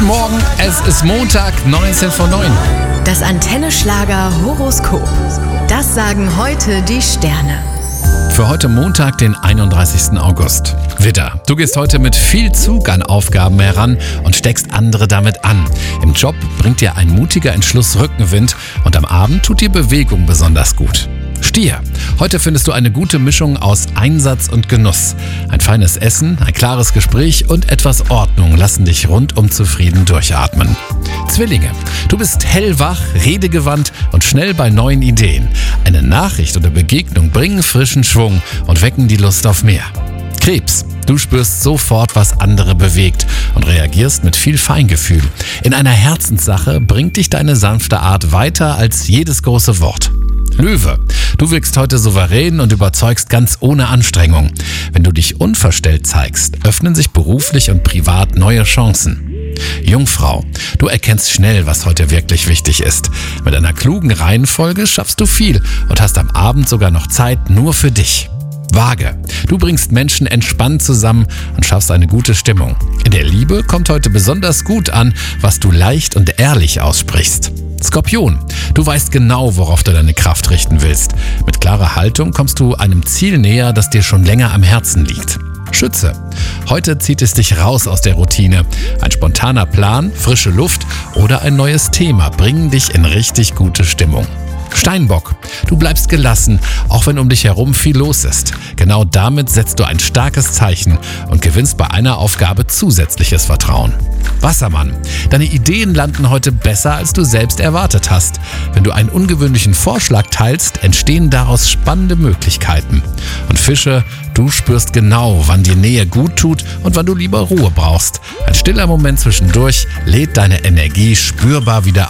Guten Morgen, es ist Montag, 19 vor 9. Das Antenne-Schlager-Horoskop. Das sagen heute die Sterne. Für heute Montag, den 31. August. Widder, du gehst heute mit viel Zug an Aufgaben heran und steckst andere damit an. Im Job bringt dir ein mutiger Entschluss Rückenwind und am Abend tut dir Bewegung besonders gut. Stier, heute findest du eine gute Mischung aus Einsatz und Genuss. Ein feines Essen, ein klares Gespräch und etwas Ordnung lassen dich rundum zufrieden durchatmen. Zwillinge, du bist hellwach, redegewandt und schnell bei neuen Ideen. Eine Nachricht oder Begegnung bringen frischen Schwung und wecken die Lust auf mehr. Krebs, du spürst sofort, was andere bewegt und reagierst mit viel Feingefühl. In einer Herzenssache bringt dich deine sanfte Art weiter als jedes große Wort. Löwe, du wirkst heute souverän und überzeugst ganz ohne Anstrengung. Wenn du dich unverstellt zeigst, öffnen sich beruflich und privat neue Chancen. Jungfrau, du erkennst schnell, was heute wirklich wichtig ist. Mit einer klugen Reihenfolge schaffst du viel und hast am Abend sogar noch Zeit nur für dich. Waage, du bringst Menschen entspannt zusammen und schaffst eine gute Stimmung. In der Liebe kommt heute besonders gut an, was du leicht und ehrlich aussprichst. Skorpion, du weißt genau, worauf du deine Kraft richten willst. Mit klarer Haltung kommst du einem Ziel näher, das dir schon länger am Herzen liegt. Schütze, heute zieht es dich raus aus der Routine. Ein spontaner Plan, frische Luft oder ein neues Thema bringen dich in richtig gute Stimmung. Steinbock, du bleibst gelassen, auch wenn um dich herum viel los ist. Genau damit setzt du ein starkes Zeichen und gewinnst bei einer Aufgabe zusätzliches Vertrauen. Wassermann, deine Ideen landen heute besser, als du selbst erwartet hast. Wenn du einen ungewöhnlichen Vorschlag teilst, entstehen daraus spannende Möglichkeiten. Und Fische, du spürst genau, wann dir Nähe gut tut und wann du lieber Ruhe brauchst. Ein stiller Moment zwischendurch lädt deine Energie spürbar wieder